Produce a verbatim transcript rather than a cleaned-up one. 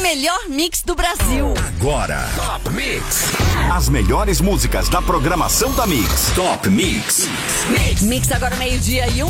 melhor mix do Brasil. Agora, Top Mix. As melhores músicas da programação da Mix. Top Mix. Mix, mix agora meio-dia e um.